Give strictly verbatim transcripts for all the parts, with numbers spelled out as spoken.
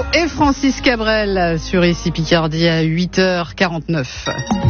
Et Francis Cabrel sur Ici Picardie à huit heures quarante-neuf.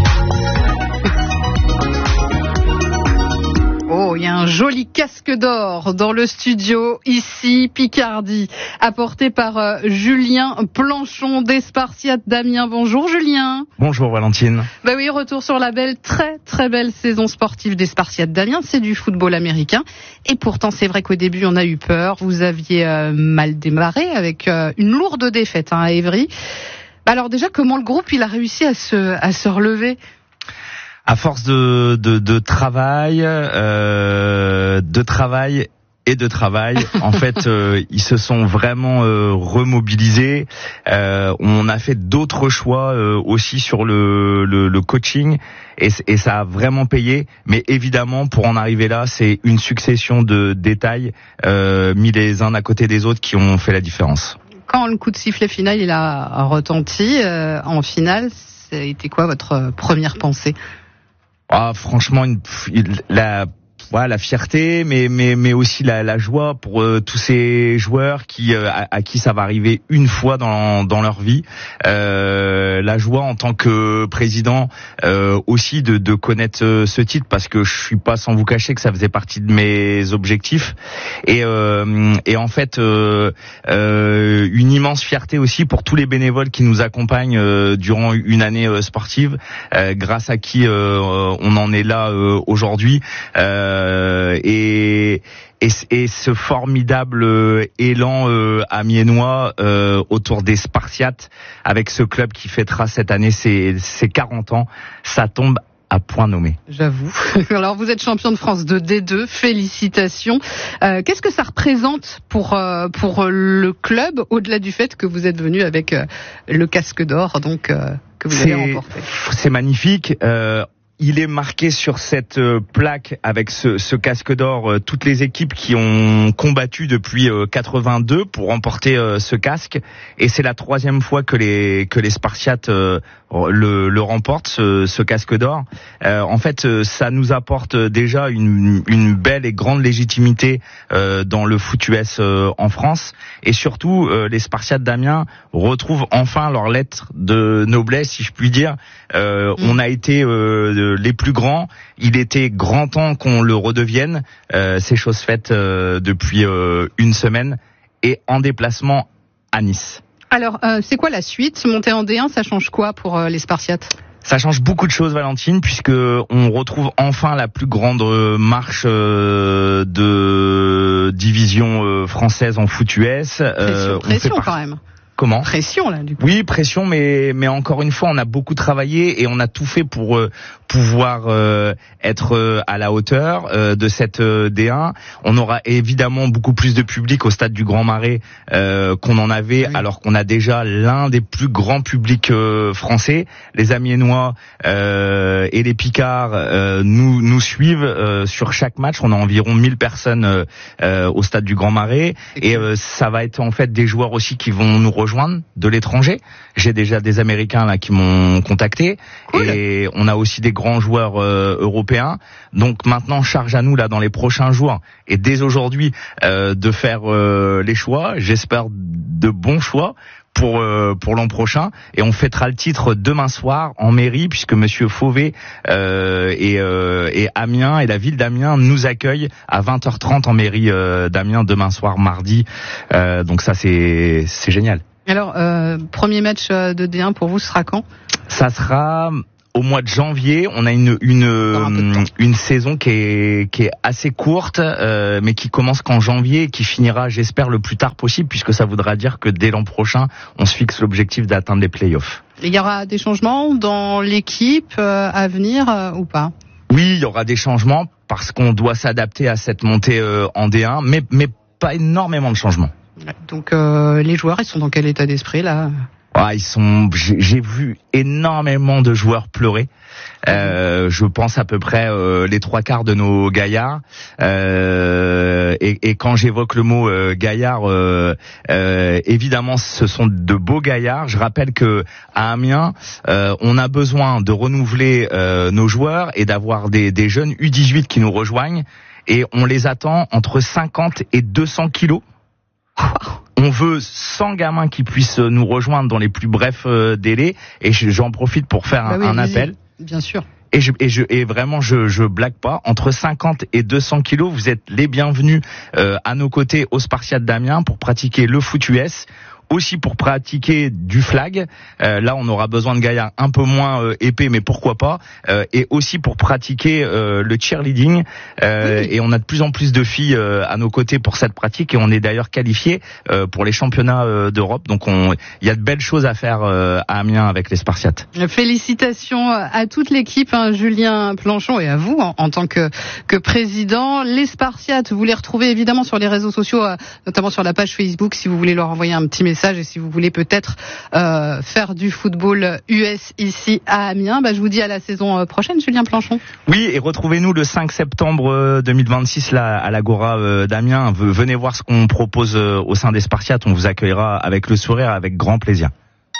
Oh, il y a un joli casque d'or dans le studio, ici, Picardie, apporté par euh, Julien Planchon des Spartiates d'Amiens. Bonjour Julien. Bonjour Valentine. Bah oui, retour sur la belle, très très belle saison sportive des Spartiates d'Amiens. C'est du football américain. Et pourtant, c'est vrai qu'au début, on a eu peur. Vous aviez euh, mal démarré avec euh, une lourde défaite hein, à Évry. Bah alors déjà, comment le groupe il a réussi à se, à se relever ? À force de, de, de travail, euh, de travail et de travail, en fait, euh, ils se sont vraiment euh, remobilisés. Euh, on a fait d'autres choix euh, aussi sur le, le, le coaching et, et ça a vraiment payé. Mais évidemment, pour en arriver là, c'est une succession de détails euh, mis les uns à côté des autres qui ont fait la différence. Quand le coup de sifflet final il a retenti euh, en finale, ça a été quoi votre première pensée ? Ah, franchement, une, la, voilà, la fierté, mais mais mais aussi la, la joie pour euh, tous ces joueurs qui euh, à, à qui ça va arriver une fois dans dans leur vie. Euh, la joie en tant que président euh, aussi de de connaître euh, ce titre parce que je suis pas sans vous cacher que ça faisait partie de mes objectifs et euh, et en fait euh, euh, une immense fierté aussi pour tous les bénévoles qui nous accompagnent euh, durant une année euh, sportive, euh, grâce à qui euh, on en est là euh, aujourd'hui. Euh, Euh, et, et, et ce formidable euh, élan euh, amiénois euh, autour des Spartiates avec ce club qui fêtera cette année ses, ses quarante ans, ça tombe à point nommé. J'avoue. Alors vous êtes champion de France de D deux, félicitations. Euh, qu'est-ce que ça représente pour euh, pour le club au-delà du fait que vous êtes venu avec euh, le casque d'or donc euh, que vous c'est, avez remporté? C'est magnifique. Euh, Il est marqué sur cette euh, plaque avec ce, ce casque d'or euh, toutes les équipes qui ont combattu depuis euh, quatre-vingt-deux pour remporter euh, ce casque et c'est la troisième fois que les que les Spartiates euh, le, le remportent ce, ce casque d'or. Euh, en fait, euh, ça nous apporte déjà une, une belle et grande légitimité euh, dans le foot U S euh, en France et surtout euh, les Spartiates d'Amiens retrouvent enfin leur lettre de noblesse, si je puis dire. Euh, mmh. On a été euh, les plus grands, il était grand temps qu'on le redevienne, euh, c'est chose faite euh, depuis euh, une semaine et en déplacement à Nice. Alors, euh, c'est quoi la suite ? Monter en D un, ça change quoi pour euh, les Spartiates ? Ça change beaucoup de choses, Valentine, puisque on retrouve enfin la plus grande marche euh, de division euh, française en foot U S. Pression, euh, pression quand même. Comment ? Pression là du coup. Oui, pression, mais mais encore une fois, on a beaucoup travaillé et on a tout fait pour euh, pouvoir euh, être euh, à la hauteur euh, de cette euh, D un. On aura évidemment beaucoup plus de public au stade du Grand Marais euh, qu'on en avait, oui. Alors qu'on a déjà l'un des plus grands publics euh, français. Les Amiénois euh, et les Picards euh, nous nous suivent euh, sur chaque match. On a environ mille personnes euh, euh, au stade du Grand Marais et euh, ça va être en fait des joueurs aussi qui vont nous rejoindre de l'étranger. J'ai déjà des Américains là qui m'ont contacté, cool. Et on a aussi des grands joueurs euh, européens. Donc maintenant, charge à nous là dans les prochains jours et dès aujourd'hui euh, de faire euh, les choix. J'espère de bons choix pour euh, pour l'an prochain et on fêtera le titre demain soir en mairie puisque Monsieur Fauvet euh, et, euh, et Amiens et la ville d'Amiens nous accueillent à vingt heures trente en mairie euh, d'Amiens demain soir mardi. Euh, donc ça c'est c'est génial. Alors, euh, premier match de D un pour vous sera quand ? Ça sera au mois de janvier. On a une une une saison qui est qui est assez courte, euh, mais qui commence qu'en janvier et qui finira, j'espère, le plus tard possible, puisque ça voudra dire que dès l'an prochain, on se fixe l'objectif d'atteindre les playoffs. Il y aura des changements dans l'équipe euh, à venir euh, ou pas ? Oui, il y aura des changements parce qu'on doit s'adapter à cette montée euh, en D un, mais mais pas énormément de changements. Donc euh, les joueurs, ils sont dans quel état d'esprit là ? Ah, ils sont. J'ai, j'ai vu énormément de joueurs pleurer. Euh, je pense à peu près euh, les trois quarts de nos gaillards. Euh, et, et quand j'évoque le mot euh, gaillard, euh, euh, évidemment, ce sont de beaux gaillards. Je rappelle que à Amiens, euh, on a besoin de renouveler euh, nos joueurs et d'avoir des, des jeunes U dix-huit qui nous rejoignent. Et on les attend entre cinquante et deux cents kilos. On veut cent gamins qui puissent nous rejoindre dans les plus brefs délais. Et j'en profite pour faire un, bah oui, un appel. Bien sûr. Et, je, et, je, et vraiment, je, je blague pas. Entre cinquante et deux cents kilos, vous êtes les bienvenus euh, à nos côtés au Spartiate d'Amiens pour pratiquer le foot U S. Aussi pour pratiquer du flag, euh, là on aura besoin de gaillards un peu moins euh, épais, mais pourquoi pas, euh, et aussi pour pratiquer euh, le cheerleading, euh, oui. Et on a de plus en plus de filles euh, à nos côtés pour cette pratique, et on est d'ailleurs qualifiés euh, pour les championnats euh, d'Europe, donc il y a de belles choses à faire euh, à Amiens avec les Spartiates. Félicitations à toute l'équipe, hein, Julien Planchon, et à vous en, en tant que, que président. Les Spartiates, vous les retrouvez évidemment sur les réseaux sociaux, euh, notamment sur la page Facebook, si vous voulez leur envoyer un petit message. Et si vous voulez peut-être euh, faire du football U S ici à Amiens, bah, je vous dis à la saison prochaine, Julien Planchon. Oui, et retrouvez-nous le cinq septembre deux mille vingt-six là, à l'Agora d'Amiens. Venez voir ce qu'on propose au sein des Spartiates. On vous accueillera avec le sourire, avec grand plaisir.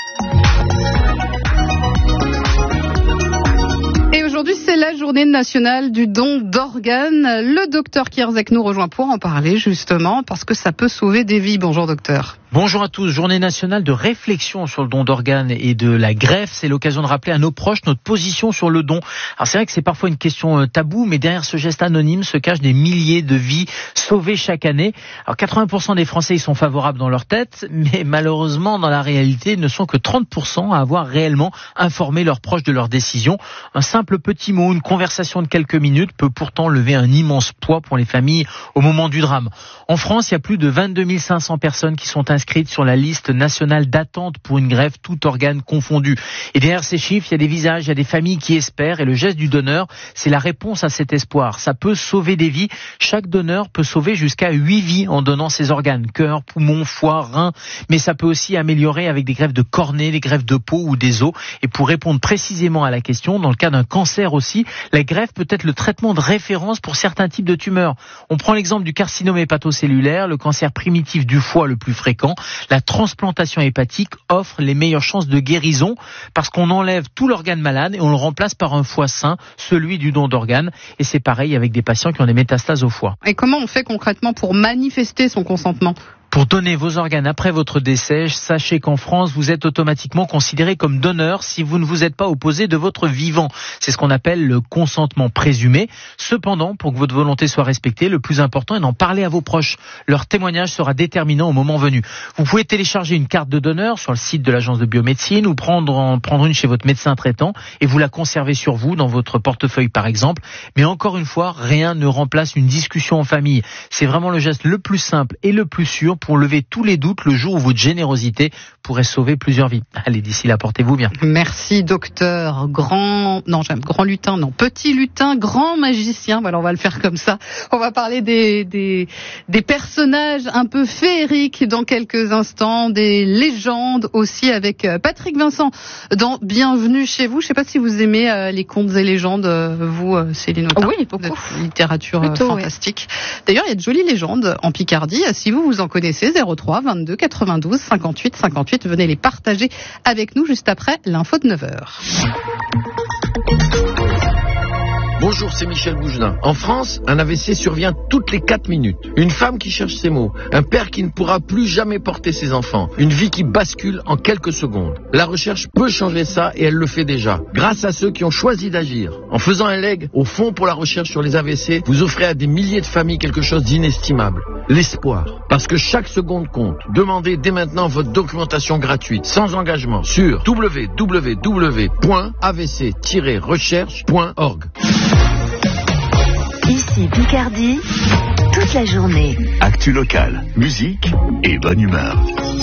Aujourd'hui, c'est la journée nationale du don d'organes. Le docteur Kierzek nous rejoint pour en parler, justement, parce que ça peut sauver des vies. Bonjour, docteur. Bonjour à tous. Journée nationale de réflexion sur le don d'organes et de la greffe. C'est l'occasion de rappeler à nos proches notre position sur le don. Alors c'est vrai que c'est parfois une question taboue, mais derrière ce geste anonyme se cachent des milliers de vies sauvées chaque année. Alors quatre-vingts pour cent des Français y sont favorables dans leur tête, mais malheureusement dans la réalité, ils ne sont que trente pour cent à avoir réellement informé leurs proches de leur décision. Un simple petit mot, une conversation de quelques minutes peut pourtant lever un immense poids pour les familles au moment du drame. En France, il y a plus de vingt-deux mille cinq cents personnes qui sont inscrites sur la liste nationale d'attente pour une greffe, tout organe confondu. Et derrière ces chiffres, il y a des visages, il y a des familles qui espèrent, et le geste du donneur, c'est la réponse à cet espoir. Ça peut sauver des vies. Chaque donneur peut sauver jusqu'à huit vies en donnant ses organes, cœur, poumon, foie, rein, mais ça peut aussi améliorer avec des greffes de cornée, des greffes de peau ou des os. Et pour répondre précisément à la question, dans le cas d'un cancer aussi, la greffe peut être le traitement de référence pour certains types de tumeurs. On prend l'exemple du carcinome hépatocellulaire, le cancer primitif du foie le plus fréquent. La transplantation hépatique offre les meilleures chances de guérison parce qu'on enlève tout l'organe malade et on le remplace par un foie sain, celui du don d'organes. Et c'est pareil avec des patients qui ont des métastases au foie. Et comment on fait concrètement pour manifester son consentement ? Pour donner vos organes après votre décès, sachez qu'en France, vous êtes automatiquement considéré comme donneur si vous ne vous êtes pas opposé de votre vivant. C'est ce qu'on appelle le consentement présumé. Cependant, pour que votre volonté soit respectée, le plus important est d'en parler à vos proches. Leur témoignage sera déterminant au moment venu. Vous pouvez télécharger une carte de donneur sur le site de l'agence de biomédecine ou prendre, en, prendre une chez votre médecin traitant et vous la conserver sur vous, dans votre portefeuille par exemple. Mais encore une fois, rien ne remplace une discussion en famille. C'est vraiment le geste le plus simple et le plus sûr pour lever tous les doutes le jour où votre générosité pourrait sauver plusieurs vies. Allez, d'ici là, portez-vous bien. Merci, docteur. Grand, non, j'aime grand lutin, non, petit lutin, grand magicien. Voilà, on va le faire comme ça. On va parler des, des, des personnages un peu féeriques dans quelques instants, des légendes aussi avec Patrick Vincent dans Bienvenue chez vous. Je ne sais pas si vous aimez euh, les contes et légendes, euh, vous, euh, Céline Autain. Oui, beaucoup. De littérature Plutôt, fantastique. Oui. D'ailleurs, il y a de jolies légendes en Picardie. Si vous vous en connaissez, zéro trois vingt-deux quatre-vingt-douze cinquante-huit cinquante-huit. Venez les partager avec nous juste après l'info de neuf heures. Bonjour, c'est Michel Bougelin. En France, un A V C survient toutes les quatre minutes. Une femme qui cherche ses mots. Un père qui ne pourra plus jamais porter ses enfants. Une vie qui bascule en quelques secondes. La recherche peut changer ça et elle le fait déjà. Grâce à ceux qui ont choisi d'agir. En faisant un leg au Fonds pour la recherche sur les A V C, vous offrez à des milliers de familles quelque chose d'inestimable. L'espoir. Parce que chaque seconde compte. Demandez dès maintenant votre documentation gratuite, sans engagement, sur w w w point a v c tiret recherche point org. Ici Picardie, toute la journée. Actu locale, musique et bonne humeur.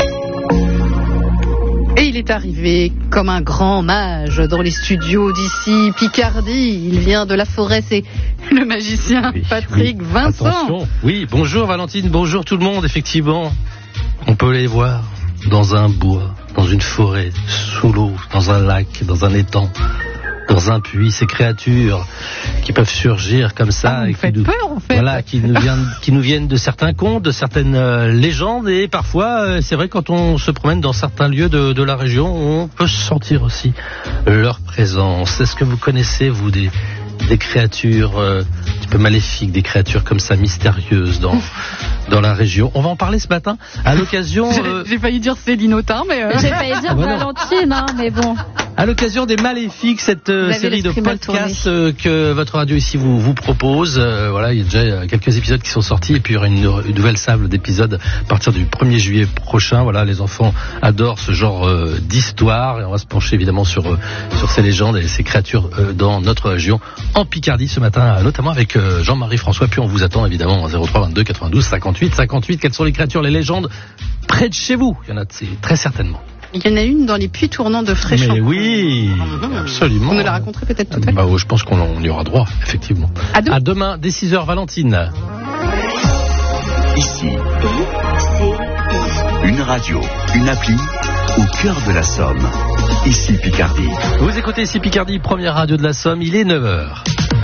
Et il est arrivé comme un grand mage dans les studios d'ici Picardie. Il vient de la forêt, c'est le magicien oui, Patrick oui. Vincent. Attention. Oui, bonjour Valentine, bonjour tout le monde. Effectivement, on peut les voir dans un bois, dans une forêt, sous l'eau, dans un lac, dans un étang, dans un puits, ces créatures qui peuvent surgir comme ça ah, et qui nous, peur, en fait. voilà, qui nous viennent, qui nous viennent de certains contes, de certaines euh, légendes, et parfois, euh, c'est vrai, quand on se promène dans certains lieux de, de la région, on peut sentir aussi leur présence. Est-ce que vous connaissez, vous, des, des créatures euh, un petit petit peu maléfiques, des créatures comme ça mystérieuses dans dans la région. On va en parler ce matin à l'occasion. Euh... J'ai failli dire Céline Autain, mais euh... j'ai failli dire ah, voilà. Valentine, hein, mais bon. À l'occasion des Maléfiques, cette euh, série de podcasts euh, que votre radio ici vous vous propose, euh, voilà, il y a déjà quelques épisodes qui sont sortis et puis il y aura une, une nouvelle sable d'épisodes à partir du premier juillet prochain. Voilà, les enfants adorent ce genre euh, d'histoire et on va se pencher évidemment sur euh, sur ces légendes et ces créatures euh, dans notre région en Picardie ce matin, notamment avec euh, Jean-Marie François. Puis on vous attend évidemment en zéro trois vingt-deux quatre-vingt-douze cinquante-huit cinquante-huit. Quelles sont les créatures, les légendes près de chez vous? Il y en a très certainement. Il y en a une dans les puits tournants de Fréchamp. Mais oui, mmh. absolument. Vous nous la raconterez peut-être tout à l'heure. Bah, je pense qu'on y aura droit, effectivement. À, de... à demain, dès six heures, Valentine. Ici, une radio, une appli, au cœur de la Somme. Ici Picardie. Vous écoutez Ici Picardie, première radio de la Somme, il est neuf heures.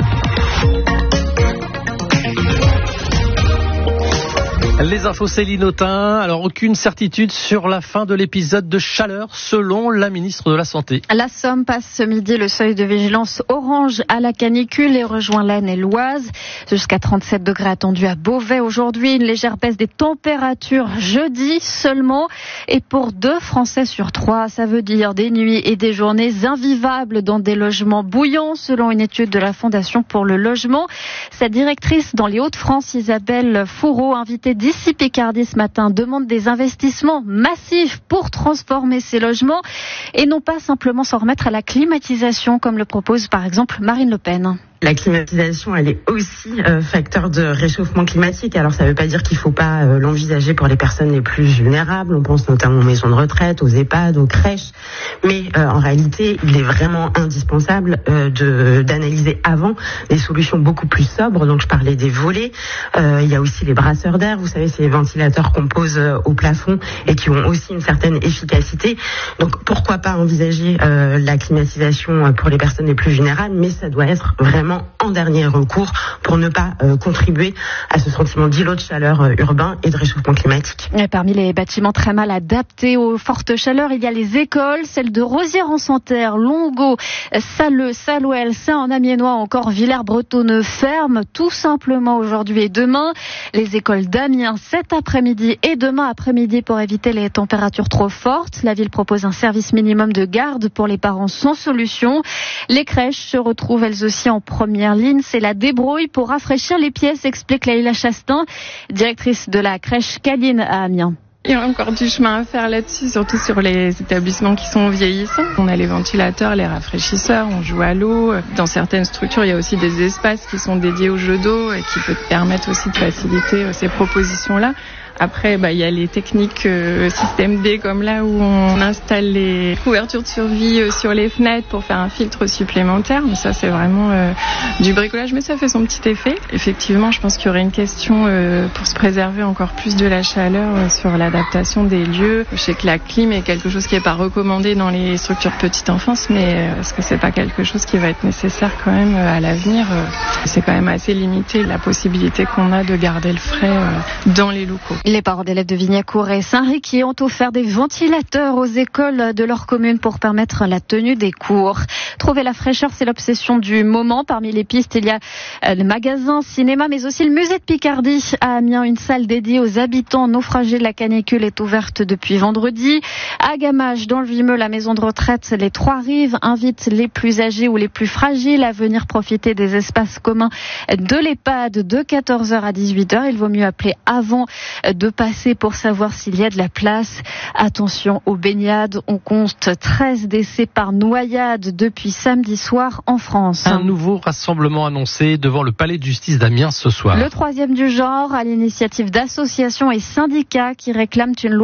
Les infos Céline Autain. Alors, aucune certitude sur la fin de l'épisode de chaleur selon la ministre de la Santé. La Somme passe ce midi le seuil de vigilance orange à la canicule et rejoint l'Aisne et l'Oise. Jusqu'à trente-sept degrés attendus à Beauvais aujourd'hui. Une légère baisse des températures jeudi seulement. Et pour deux Français sur trois, ça veut dire des nuits et des journées invivables dans des logements bouillants selon une étude de la Fondation pour le logement. Sa directrice dans les Hauts-de-France, Isabelle Fourreau, invitée d'ici Picardie ce matin, demande des investissements massifs pour transformer ces logements et non pas simplement s'en remettre à la climatisation comme le propose par exemple Marine Le Pen. La climatisation, elle est aussi euh, facteur de réchauffement climatique. Alors, ça ne veut pas dire qu'il ne faut pas euh, l'envisager pour les personnes les plus vulnérables. On pense notamment aux maisons de retraite, aux EHPAD, aux crèches. Mais euh, en réalité, il est vraiment indispensable euh, de, d'analyser avant des solutions beaucoup plus sobres. Donc, je parlais des volets. Euh, il y a aussi les brasseurs d'air. Vous savez, c'est les ventilateurs qu'on pose euh, au plafond et qui ont aussi une certaine efficacité. Donc, pourquoi pas envisager euh, la climatisation pour les personnes les plus vulnérables, mais ça doit être vraiment en dernier recours pour ne pas euh, contribuer à ce sentiment d'îlot de chaleur euh, urbain et de réchauffement climatique. Et parmi les bâtiments très mal adaptés aux fortes chaleurs, il y a les écoles, celles de Rosières-en-Santerre, Longo, Salleux, Salouel, Saint-en-Amiénois, encore Villers-Bretonneux ferment tout simplement aujourd'hui et demain. Les écoles d'Amiens cet après-midi et demain après-midi pour éviter les températures trop fortes. La ville propose un service minimum de garde pour les parents sans solution. Les crèches se retrouvent elles aussi en première ligne, c'est la débrouille pour rafraîchir les pièces, explique Laïla Chastain, directrice de la crèche Caline à Amiens. Il y a encore du chemin à faire là-dessus, surtout sur les établissements qui sont vieillissants. On a les ventilateurs, les rafraîchisseurs, on joue à l'eau. Dans certaines structures, il y a aussi des espaces qui sont dédiés aux jeux d'eau et qui peuvent permettre aussi de faciliter ces propositions-là. Après, bah, il y a les techniques euh, système D comme là où on installe les couvertures de survie euh, sur les fenêtres pour faire un filtre supplémentaire. Mais ça, c'est vraiment euh, du bricolage, mais ça fait son petit effet. Effectivement, je pense qu'il y aurait une question euh, pour se préserver encore plus de la chaleur euh, sur l'adaptation des lieux. Je sais que la clim est quelque chose qui n'est pas recommandé dans les structures petite enfance, mais euh, est-ce que c'est pas quelque chose qui va être nécessaire quand même euh, à l'avenir euh, C'est quand même assez limité la possibilité qu'on a de garder le frais euh, dans les locaux. Les parents d'élèves de Vignacourt et Saint-Riquier ont offert des ventilateurs aux écoles de leur commune pour permettre la tenue des cours. Trouver la fraîcheur, c'est l'obsession du moment. Parmi les pistes, il y a le magasin, cinéma, mais aussi le musée de Picardie à Amiens. Une salle dédiée aux habitants naufragés de la canicule est ouverte depuis vendredi. À Gamache, dans le Vimeux, la maison de retraite Les Trois Rives invite les plus âgés ou les plus fragiles à venir profiter des espaces communs de l'EHPAD de quatorze heures à dix-huit heures. Il vaut mieux appeler avant de passer pour savoir s'il y a de la place. Attention aux baignades, on compte treize décès par noyade depuis samedi soir en France. Un nouveau rassemblement annoncé devant le palais de justice d'Amiens ce soir. Le troisième du genre, à l'initiative d'associations et syndicats qui réclament une loi